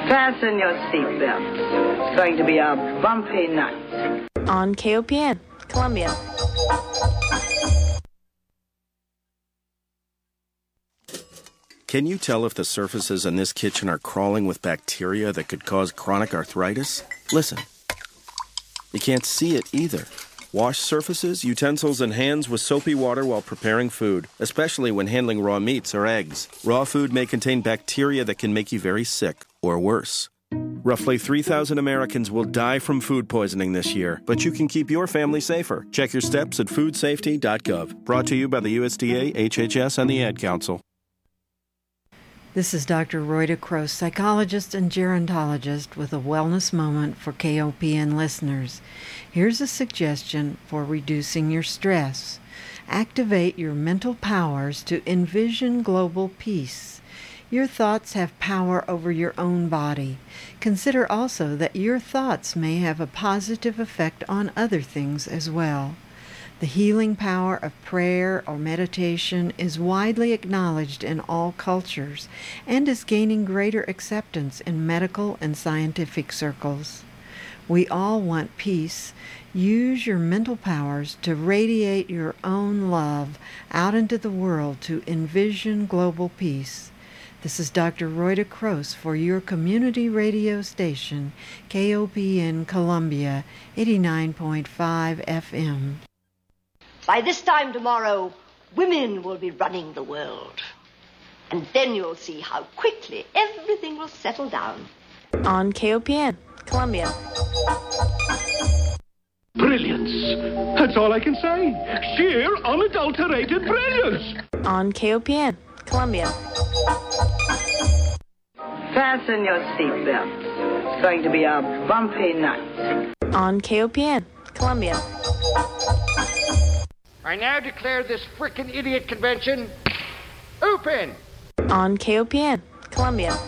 Fasten your seatbelts. It's going to be a bumpy night. On KOPN, Columbia. Can you tell if the surfaces in this kitchen are crawling with bacteria that could cause chronic arthritis? Listen. You can't see it either. Wash surfaces, utensils, and hands with soapy water while preparing food, especially when handling raw meats or eggs. Raw food may contain bacteria that can make you very sick, or worse. Roughly 3,000 Americans will die from food poisoning this year, but you can keep your family safer. Check your steps at foodsafety.gov. Brought to you by the USDA, HHS, and the Ad Council. This is Dr. Rhoda Croce, psychologist and gerontologist with a wellness moment for KOPN listeners. Here's a suggestion for reducing your stress. Activate your mental powers to envision global peace. Your thoughts have power over your own body. Consider also that your thoughts may have a positive effect on other things as well. The healing power of prayer or meditation is widely acknowledged in all cultures and is gaining greater acceptance in medical and scientific circles. We all want peace. Use your mental powers to radiate your own love out into the world to envision global peace. This is Dr. Rhoda Croce for your community radio station, KOPN Columbia, 89.5 FM. By this time tomorrow, women will be running the world. And then you'll see how quickly everything will settle down. On KOPN, Columbia. Brilliance. That's all I can say. Sheer, unadulterated brilliance. On KOPN, Columbia. Fasten your seatbelts. It's going to be a bumpy night. On KOPN, Columbia. I now declare this frickin' idiot convention open. On KOPN, Columbia.